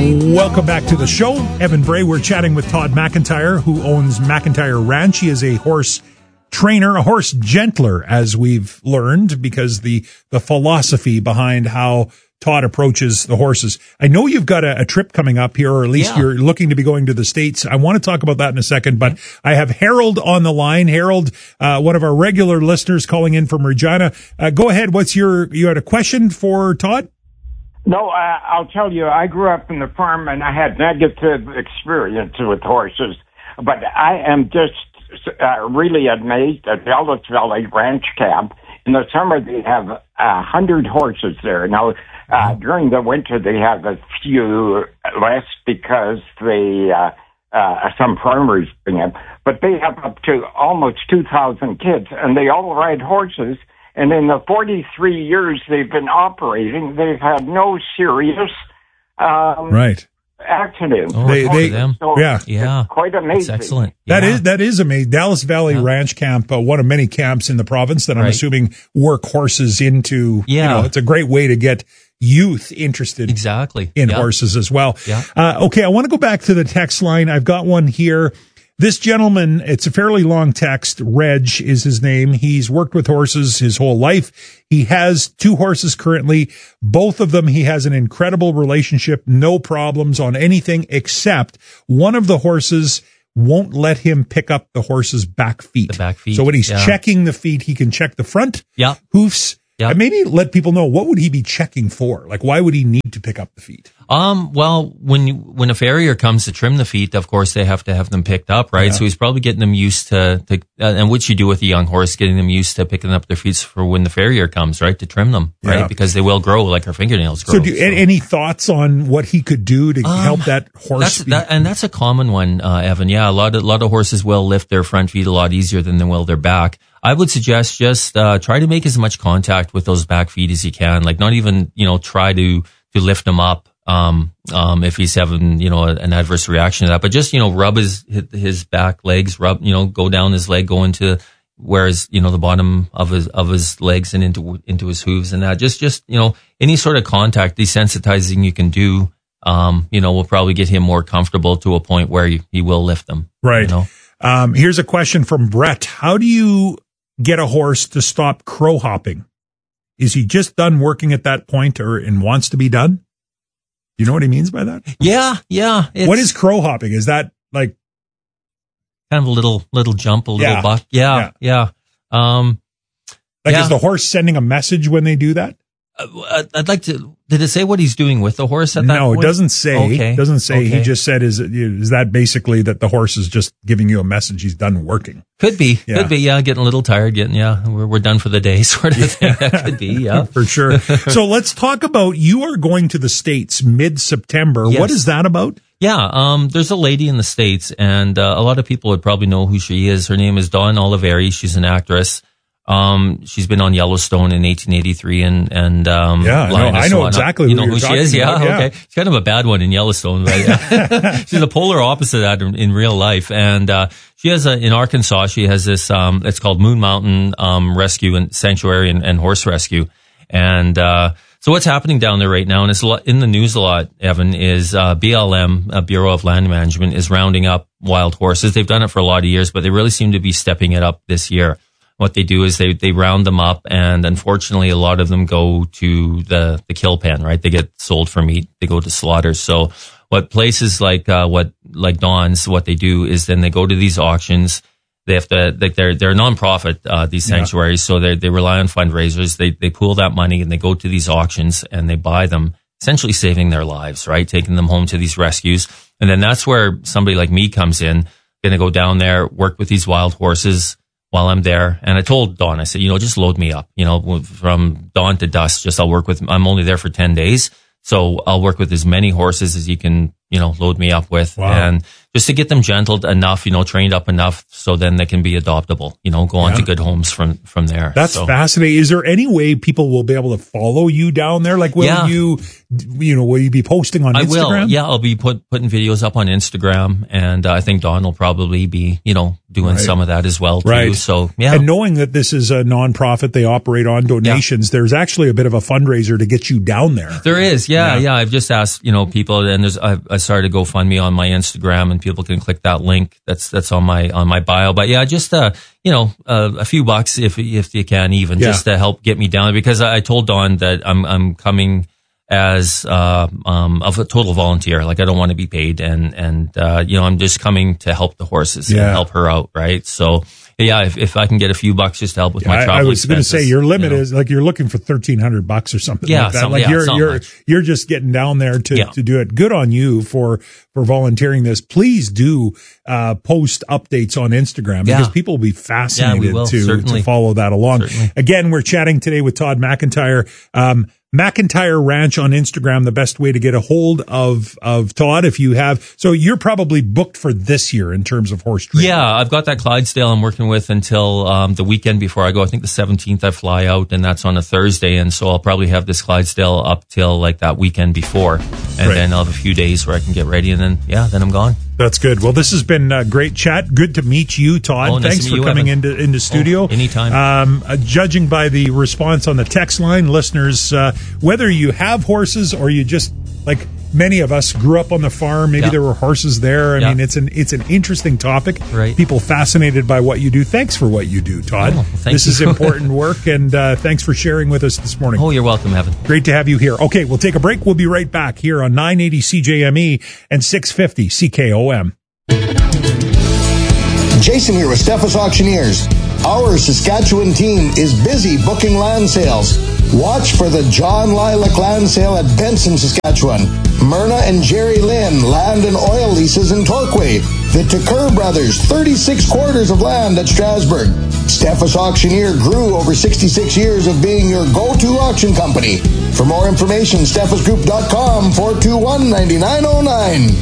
Welcome back to the show. Evan Bray, we're chatting with Todd McIntyre, who owns McIntyre Ranch. He is a horse trainer, a horse gentler, as we've learned, because the philosophy behind how Todd approaches the horses. I know you've got a trip coming up here, or at least you're looking to be going to the States. I want to talk about that in a second, but I have Harold on the line. Harold, one of our regular listeners calling in from Regina. Go ahead. You had a question for Todd? No, I'll tell you, I grew up in the farm and I had negative experience with horses, but I am just really amazed at Ellis Valley Ranch Camp. In the summer, they have 100 horses there. Now, during the winter, they have a few less because some farmers bring them, but they have up to almost 2,000 kids, and they all ride horses. And in the 43 years they've been operating, they've had no serious accidents. It's quite amazing. That's excellent. That is amazing. Dallas Valley Ranch Camp, one of many camps in the province that I'm assuming work horses into. It's a great way to get youth interested in horses as well. Okay, I want to go back to the text line. I've got one here. This gentleman, it's a fairly long text. Reg is his name. He's worked with horses his whole life. He has 2 horses currently. Both of them, he has an incredible relationship, no problems on anything, except one of the horses won't let him pick up the horse's back feet. The back feet. So when he's checking the feet, he can check the front hoofs. And maybe let people know, what would he be checking for? Like, why would he need to pick up the feet? Well, when a farrier comes to trim the feet, of course they have to have them picked up, right? Yeah. So he's probably getting them used to and which you do with a young horse, getting them used to picking up their feet for when the farrier comes, right? To trim them, right? Because they will grow like our fingernails grow. So any thoughts on what he could do to help that horse? That's a common one, Evan. Yeah, a lot of horses will lift their front feet a lot easier than they will their back. I would suggest just try to make as much contact with those back feet as you can. Like, not even try to lift them up if he's having an adverse reaction to that, but just rub his back legs, go down his leg, go into the bottom of his legs and into his hooves, and that just any sort of contact, desensitizing you can do will probably get him more comfortable to a point where he will lift them. Right. Here's a question from Brett. How do you get a horse to stop crow hopping? Is he just done working at that point and wants to be done? You know what he means by that? Yeah. What is crow hopping? Is that like kind of a little jump, a little buck? Yeah. Is the horse sending a message when they do that? I'd like to. Did it say what he's doing with the horse at that point? No, it doesn't say. Okay. It doesn't say. Okay. He just said, is that basically that the horse is just giving you a message he's done working? Could be. Getting a little tired, we're done for the day sort of thing. That could be, for sure. So let's talk about, you are going to the States mid-September. Yes. What is that about? Yeah, there's a lady in the States, and a lot of people would probably know who she is. Her name is Dawn Oliveri. She's an actress. She's been on Yellowstone in 1883 and I know exactly who she is. Yeah, okay. She's kind of a bad one in Yellowstone, right? She's a polar opposite of that in real life. And she has in Arkansas, she has this it's called Moon Mountain Rescue and Sanctuary and Horse Rescue. And so what's happening down there right now, and it's in the news a lot, Evan, is BLM, Bureau of Land Management, is rounding up wild horses. They've done it for a lot of years, but they really seem to be stepping it up this year. What they do is they round them up, and unfortunately a lot of them go to the kill pen, right? They get sold for meat. They go to slaughter. So what places like Dawn's, what they do is then they go to these auctions. They have to, they're a nonprofit, these sanctuaries. So they rely on fundraisers. They pool that money and they go to these auctions and they buy them, essentially saving their lives, right? Taking them home to these rescues. And then that's where somebody like me comes in, going to go down there, work with these wild horses while I'm there. And I told Dawn, I said, just load me up, from dawn to dusk, I'm only there for 10 days. So I'll work with as many horses as you can load me up with. Wow. And just to get them gentled enough, trained up enough so then they can be adoptable, go on to good homes from there. That's fascinating. Is there any way people will be able to follow you down there? Like, will you be posting on Instagram? I will. Yeah, I'll be putting videos up on Instagram, and I think Don will probably be, doing some of that as well too. Right. So, yeah. And knowing that this is a nonprofit, they operate on donations, there's actually a bit of a fundraiser to get you down there. There is. Yeah. I've just asked, people, and I started a GoFundMe on my Instagram, and people can click that link that's on my bio. But yeah, just a few bucks if you can, even just to help get me down, because I told Dawn that I'm coming as of a total volunteer. Like, I don't want to be paid, and I'm just coming to help the horses and help her out, right? So yeah, if I can get a few bucks just to help with my travel I was going to say your limit is like you're looking for $1,300 or something like that. Like you're just getting down there to do it. Good on you for volunteering this. Please do post updates on Instagram, because people will be fascinated to follow that along. Certainly. Again, we're chatting today with Todd McIntyre. McIntyre Ranch on Instagram, the best way to get a hold of Todd if you have. So you're probably booked for this year in terms of horse training. Yeah, I've got that Clydesdale I'm working with until the weekend before I go. I think the 17th I fly out, and that's on a Thursday. And so I'll probably have this Clydesdale up till like that weekend before. And then I'll have a few days where I can get ready, and then I'm gone. That's good. Well, this has been a great chat. Good to meet you, Todd. Nice Thanks for coming into studio. Anytime. Judging by the response on the text line, listeners, whether you have horses or you just, like many of us, grew up on the farm, maybe there were horses there. I mean, it's an interesting topic. Right. People fascinated by what you do. Thanks for what you do, Todd. This is important work, and thanks for sharing with us this morning. Oh, you're welcome, Evan. Great to have you here. Okay, we'll take a break. We'll be right back here on 980 CJME and 650 CKOM. Jason here with Steffes Auctioneers. Our Saskatchewan team is busy booking land sales. Watch for the John Lilac Land Sale at Benson, Saskatchewan. Myrna and Jerry Lynn land and oil leases in Torquay. The Tucker Brothers, 36 quarters of land at Strasbourg. Steffes Auctioneer grew over 66 years of being your go-to auction company. For more information, steffesgroup.com, 421-9909.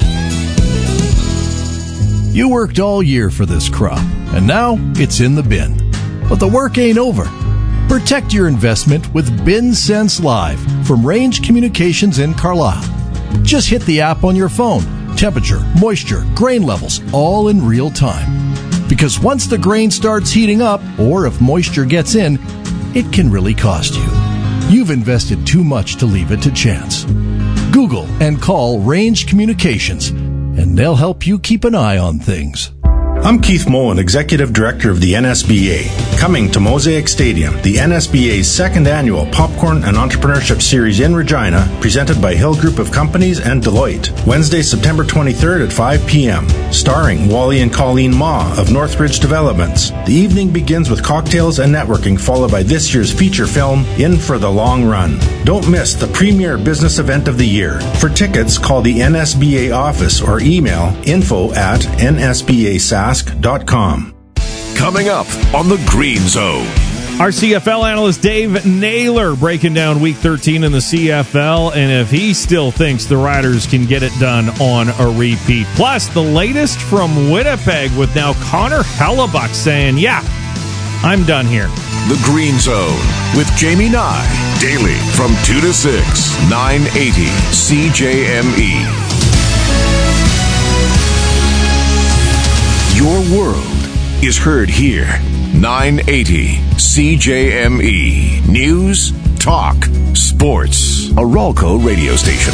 You worked all year for this crop, and now it's in the bin. But the work ain't over. Protect your investment with Bin Sense Live from Range Communications in Carlisle. Just hit the app on your phone. Temperature, moisture, grain levels, all in real time. Because once the grain starts heating up, or if moisture gets in, it can really cost you. You've invested too much to leave it to chance. Google and call Range Communications, and they'll help you keep an eye on things. I'm Keith Moen, Executive Director of the NSBA. Coming to Mosaic Stadium, the NSBA's second annual Popcorn and Entrepreneurship Series in Regina, presented by Hill Group of Companies and Deloitte. Wednesday, September 23rd at 5 p.m. Starring Wally and Colleen Ma of Northridge Developments. The evening begins with cocktails and networking, followed by this year's feature film, In for the Long Run. Don't miss the premier business event of the year. For tickets, call the NSBA office or email info@nsbasask.com. Coming up on the Green Zone. Our CFL analyst Dave Naylor breaking down Week 13 in the CFL, and if he still thinks the Riders can get it done on a repeat. Plus, the latest from Winnipeg with now Connor Hellebuck saying, yeah, I'm done here. The Green Zone with Jamie Nye. Daily from 2 to 6, 980 CJME. Your world is heard here. 980 CJME. News, talk, sports. A Ralco radio station.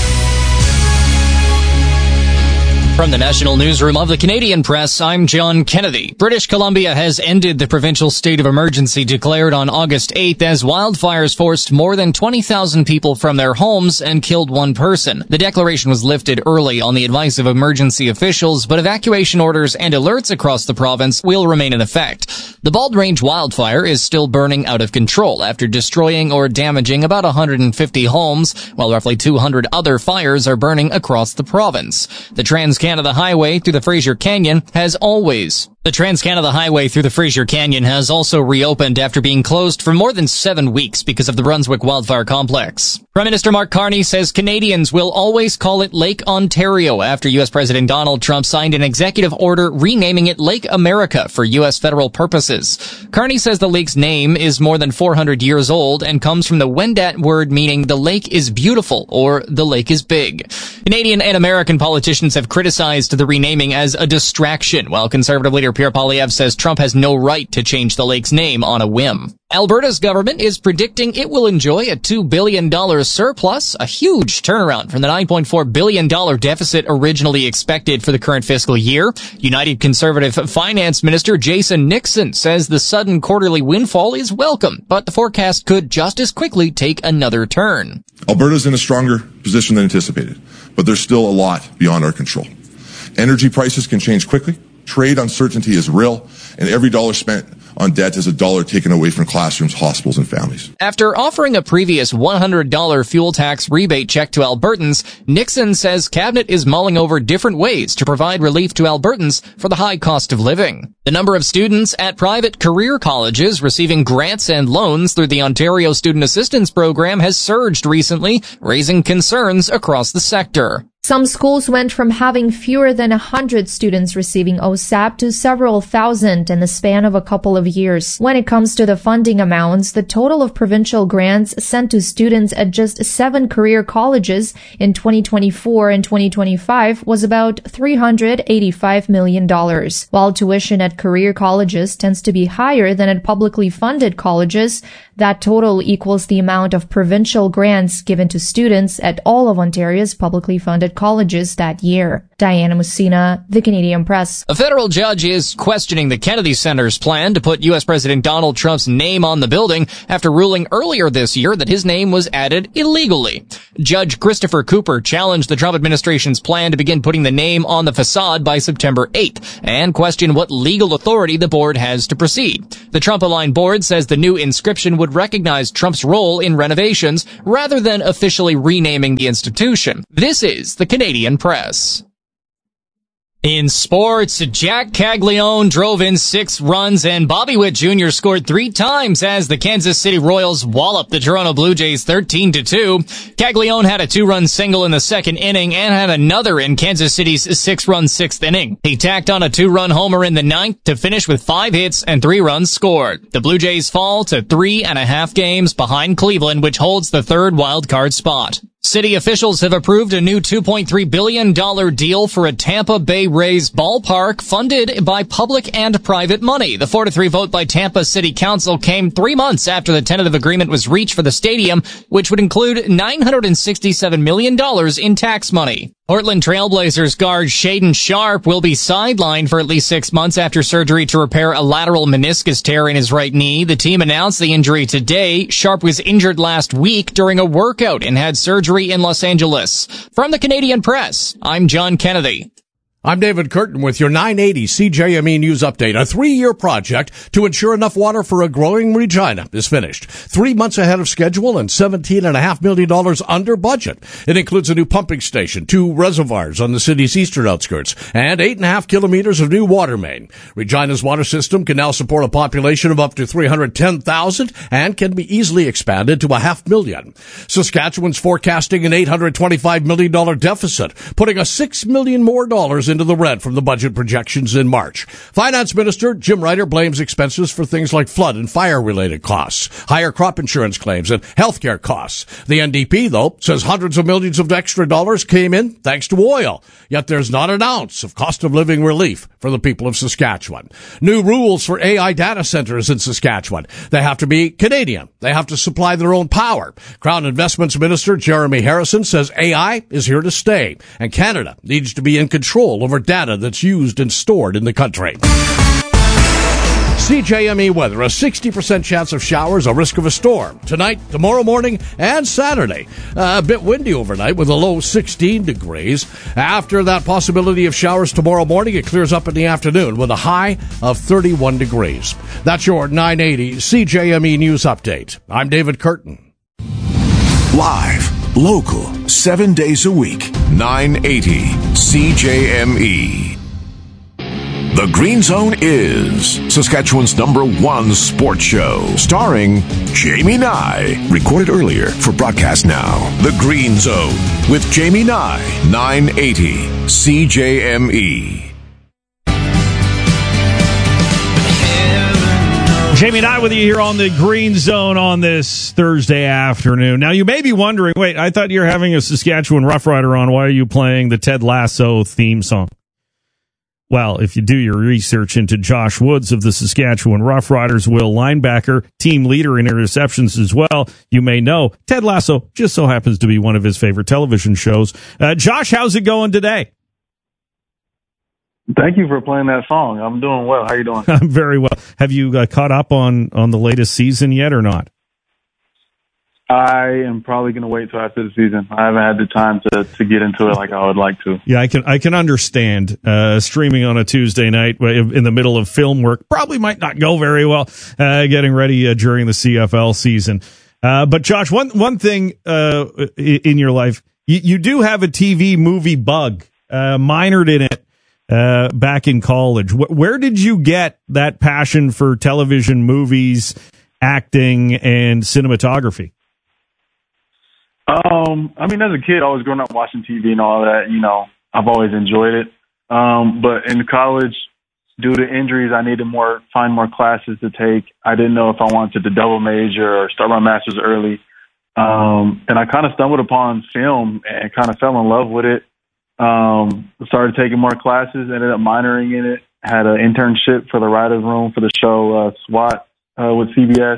From the National Newsroom of the Canadian Press, I'm John Kennedy. British Columbia has ended the provincial state of emergency declared on August 8th as wildfires forced more than 20,000 people from their homes and killed one person. The declaration was lifted early on the advice of emergency officials, but evacuation orders and alerts across the province will remain in effect. The Bald Range wildfire is still burning out of control after destroying or damaging about 150 homes, while roughly 200 other fires are burning across the province. The Trans-Canada Trans-Canada Highway through the Fraser Canyon has always. The Trans-Canada Highway through the Fraser Canyon has also reopened after being closed for more than 7 weeks because of the Brunswick Wildfire Complex. Prime Minister Mark Carney says Canadians will always call it Lake Ontario after U.S. President Donald Trump signed an executive order renaming it Lake America for U.S. federal purposes. Carney says the lake's name is more than 400 years old and comes from the Wendat word meaning the lake is beautiful or the lake is big. Canadian and American politicians have criticized the renaming as a distraction, while Conservative leader Pierre Poilievre says Trump has no right to change the lake's name on a whim. Alberta's government is predicting it will enjoy a $2 billion surplus, a huge turnaround from the $9.4 billion deficit originally expected for the current fiscal year. United Conservative Finance Minister Jason Nixon says the sudden quarterly windfall is welcome, but the forecast could just as quickly take another turn. Alberta's in a stronger position than anticipated, but there's still a lot beyond our control. Energy prices can change quickly. Trade uncertainty is real, and every dollar spent on debt is a dollar taken away from classrooms, hospitals, and families. After offering a previous $100 fuel tax rebate check to Albertans, Nixon says Cabinet is mulling over different ways to provide relief to Albertans for the high cost of living. The number of students at private career colleges receiving grants and loans through the Ontario Student Assistance Program has surged recently, raising concerns across the sector. Some schools went from having fewer than 100 students receiving OSAP to several thousand in the span of a couple of years. When it comes to the funding amounts, the total of provincial grants sent to students at just 7 career colleges in 2024 and 2025 was about $385 million, while tuition at career colleges tends to be higher than at publicly funded colleges. That total equals the amount of provincial grants given to students at all of Ontario's publicly funded colleges that year. Diana Mussina, The Canadian Press. A federal judge is questioning the Kennedy Center's plan to put U.S. President Donald Trump's name on the building after ruling earlier this year that his name was added illegally. Judge Christopher Cooper challenged the Trump administration's plan to begin putting the name on the facade by September 8th and questioned what legal authority the board has to proceed. The Trump-aligned board says the new inscription would recognize Trump's role in renovations rather than officially renaming the institution. This is the Canadian Press. In sports, Jack Caglione drove in 6 runs and Bobby Witt Jr. scored 3 times as the Kansas City Royals walloped the Toronto Blue Jays 13-2. Caglione had a 2-run single in the second inning and had another in Kansas City's 6-run 6th inning. He tacked on a 2-run homer in the 9th to finish with 5 hits and 3 runs scored. The Blue Jays fall to 3.5 games behind Cleveland, which holds the 3rd wild card spot. City officials have approved a new $2.3 billion deal for a Tampa Bay Rays ballpark funded by public and private money. The 4-3 vote by Tampa City Council came 3 months after the tentative agreement was reached for the stadium, which would include $967 million in tax money. Portland Trailblazers guard Shaedon Sharpe will be sidelined for at least 6 months after surgery to repair a lateral meniscus tear in his right knee. The team announced the injury today. Sharpe was injured last week during a workout and had surgery in Los Angeles. From the Canadian Press, I'm John Kennedy. I'm David Curtin with your 980 CJME News Update. A 3-year project to ensure enough water for a growing Regina is finished. 3 months ahead of schedule and $17.5 million under budget. It includes a new pumping station, 2 reservoirs on the city's eastern outskirts, and 8.5 kilometers of new water main. Regina's water system can now support a population of up to 310,000 and can be easily expanded to 500,000. Saskatchewan's forecasting an $825 million deficit, putting a $6 million more into the red from the budget projections in March. Finance Minister Jim Ryder blames expenses for things like flood and fire-related costs, higher crop insurance claims, and healthcare costs. The NDP, though, says hundreds of millions of extra dollars came in thanks to oil. Yet there's not an ounce of cost of living relief for the people of Saskatchewan. New rules for AI data centers in Saskatchewan. They have to be Canadian. They have to supply their own power. Crown Investments Minister Jeremy Harrison says AI is here to stay, and Canada needs to be in control over data that's used and stored in the country. CJME weather, a 60% chance of showers, a risk of a storm. Tonight, tomorrow morning, and Saturday. A bit windy overnight with a low 16 degrees. After that possibility of showers tomorrow morning, it clears up in the afternoon with a high of 31 degrees. That's your 980 CJME News Update. I'm David Curtin. Live local, 7 days a week. 980 CJME. The Green Zone is Saskatchewan's #1 sports show, starring Jamie Nye. Recorded earlier for broadcast now. The Green Zone with Jamie Nye, 980 CJME. Jamie and I with you here on the Green Zone on this Thursday afternoon. Now, you may be wondering, wait, I thought you were having a Saskatchewan Roughrider on. Why are you playing the Ted Lasso theme song? Well, if you do your research into Josh Woods of the Saskatchewan Roughriders, Will linebacker, team leader in interceptions as well, you may know Ted Lasso just so happens to be one of his favorite television shows. Josh, how's it going today? Thank you for playing that song. I'm doing well. How are you doing? I'm very well. Have you caught up on the latest season yet or not? I am probably going to wait till after the season. I haven't had the time to get into it like I would like to. Yeah, I can understand streaming on a Tuesday night in the middle of film work probably might not go very well. Getting ready during the CFL season. But Josh, one thing in your life, you do have a TV movie bug. Minored in it back in college. Where did you get that passion for television, movies, acting, and cinematography? I mean, as a kid, I was growing up watching TV and all that. You know, I've always enjoyed it. But in college, due to injuries, I needed to find more classes to take. I didn't know if I wanted to double major or start my master's early. And I kind of stumbled upon film and kind of fell in love with it. Started taking more classes, ended up minoring in it. Had an internship for the writer's room for the show SWAT with CBS.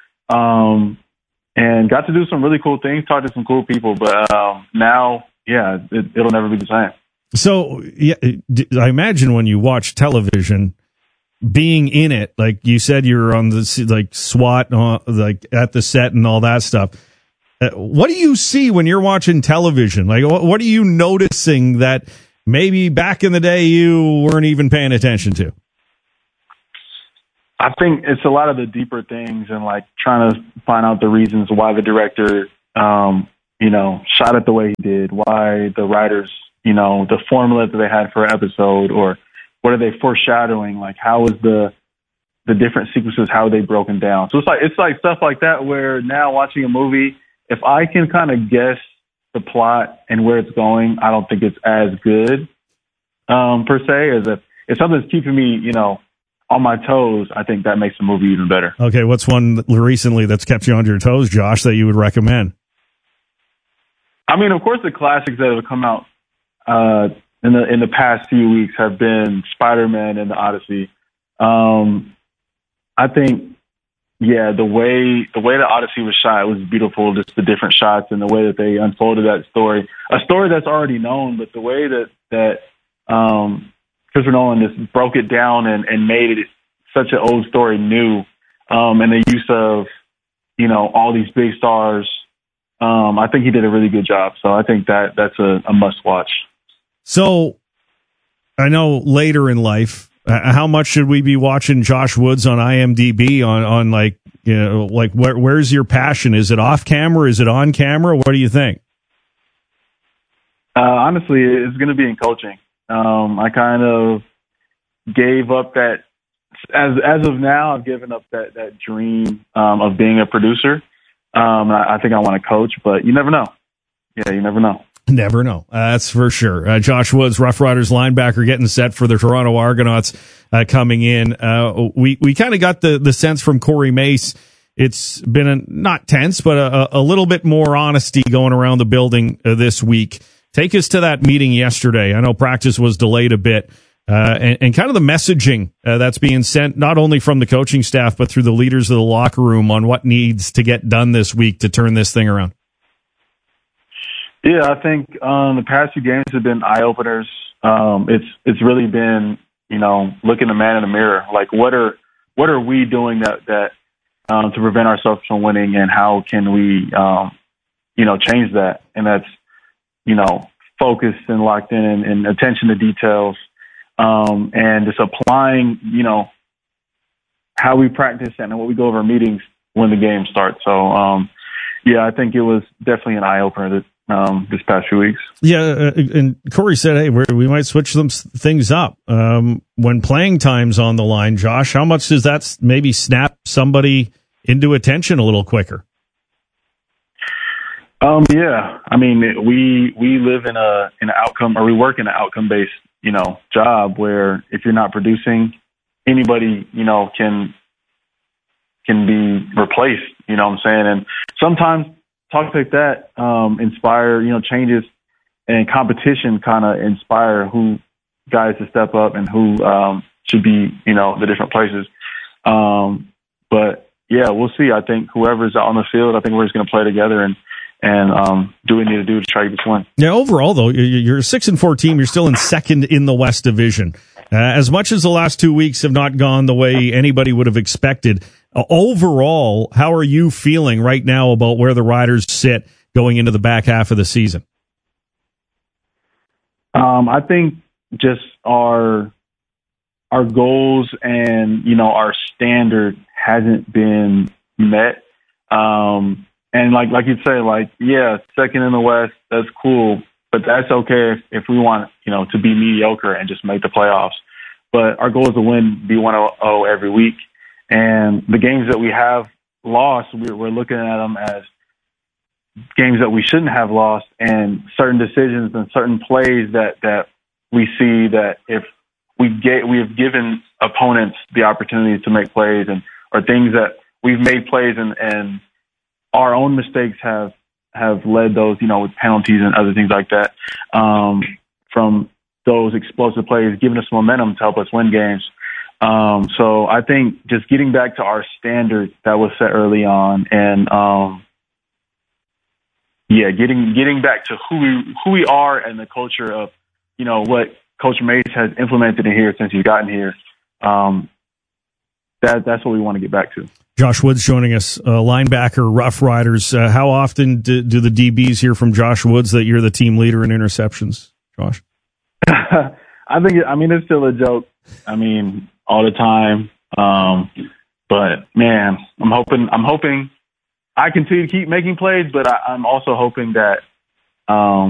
And got to do some really cool things, talk to some cool people. But now, yeah, it'll never be the same. So, yeah, I imagine when you watch television, being in it, like you said, you're on the like SWAT, like at the set and all that stuff. What do you see when you're watching television? Like, what are you noticing that maybe back in the day you weren't even paying attention to? I think it's a lot of the deeper things and like trying to find out the reasons why the director, shot it the way he did, why the writers, the formula that they had for an episode, or what are they foreshadowing? Like, how is the different sequences, how are they broken down? So it's like stuff like that where now watching a movie, if I can kind of guess the plot and where it's going, I don't think it's as good, per se, as if something's keeping me, on my toes, I think that makes the movie even better. Okay, what's one recently that's kept you on your toes, Josh, that you would recommend? I mean, of course, the classics that have come out in the past few weeks have been Spider-Man and the Odyssey. I think, yeah, the way the Odyssey was shot was beautiful. Just the different shots and the way that they unfolded that story, a story that's already known, but the way that Christopher Nolan just broke it down and made it such an old story new, and the use of, all these big stars. I think he did a really good job. So I think that's a must watch. So I know later in life, how much should we be watching Josh Woods on IMDb on where's your passion? Is it off camera? Is it on camera? What do you think? Honestly, it's going to be in coaching. I kind of gave up that, as of now, I've given up that dream of being a producer. I think I want to coach, but you never know. Yeah, you never know. Never know. That's for sure. Josh Woods, Roughriders linebacker, getting set for the Toronto Argonauts coming in. We kind of got the sense from Corey Mace. It's been not tense, but a little bit more honesty going around the building this week. Take us to that meeting yesterday. I know practice was delayed a bit, and kind of the messaging that's being sent not only from the coaching staff, but through the leaders of the locker room on what needs to get done this week to turn this thing around. Yeah, I think the past few games have been eye-openers. It's really been, looking the man in the mirror. Like, what are we doing that to prevent ourselves from winning, and how can we, change that? And that's, focused and locked in and attention to details, and just applying, how we practice and what we go over meetings when the game starts. So, yeah, I think it was definitely an eye opener this past few weeks. Yeah, and Corey said, hey, we might switch some things up. When playing time's on the line, Josh, how much does that maybe snap somebody into attention a little quicker? Yeah, I mean, we live in an outcome, or we work in an outcome based, job where if you're not producing, anybody, can be replaced. You know what I'm saying? And sometimes talks like that inspire, changes, and competition kind of inspire who guys to step up and who should be, the different places. But yeah, we'll see. I think whoever's out on the field, I think we're just going to play together and do what we need to do to try to get this win. Yeah, overall, though, you're a 6-4 team. You're still in second in the West Division. As much as the last 2 weeks have not gone the way anybody would have expected, overall, how are you feeling right now about where the Riders sit going into the back half of the season? I think just our goals and, our standard hasn't been met. And like you'd say, yeah, second in the West, that's cool, but that's okay if we want, to be mediocre and just make the playoffs. But our goal is to win, be 1-0 every week. And the games that we have lost, we're looking at them as games that we shouldn't have lost, and certain decisions and certain plays that we see that if we have given opponents the opportunity to make plays, or things that we've made plays and our own mistakes have led those, with penalties and other things like that, from those explosive plays, giving us momentum to help us win games. So I think just getting back to our standard that was set early on, and getting back to who we are and the culture of, what Coach Mace has implemented in here since he's gotten here. That's what we want to get back to. Josh Woods joining us, linebacker, Rough Riders. How often do the DBs hear from Josh Woods that you're the team leader in interceptions, Josh? It's still a joke. All the time. But man, I'm hoping I continue to keep making plays, but I'm also hoping that,